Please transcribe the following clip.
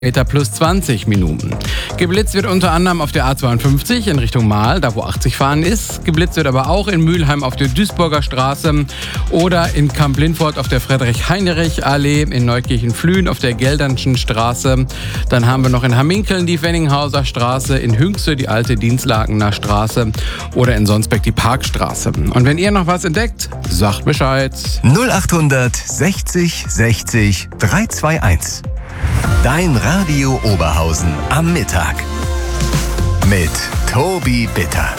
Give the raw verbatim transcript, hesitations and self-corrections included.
Meter plus zwanzig Minuten. Geblitzt wird unter anderem auf der A zweiundfünfzig in Richtung Mahl, da wo achtzig fahren ist. Geblitzt wird aber auch in Mülheim auf der Duisburger Straße oder in Kamp-Lindfort auf der Friedrich-Heinrich-Allee, in Neukirchen-Flühen auf der Geldernschen Straße. Dann haben wir noch in Hamminkeln die Wenninghauser Straße, in Hünxe die alte Dienstlakener Straße oder in Sonsbeck die Parkstraße. Und wenn ihr noch was entdeckt, sagt Bescheid. null achthundert sechzig sechzig dreihunderteinundzwanzig. Dein Radio Oberhausen am Mittag mit Tobi Bitter.